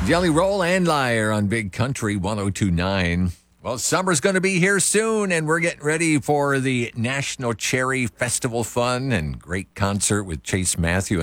Jelly Roll and Liar on Big Country 1029. Well, summer's going to be here soon, and we're getting ready for the National Cherry Festival fun and great concert with Chase Matthew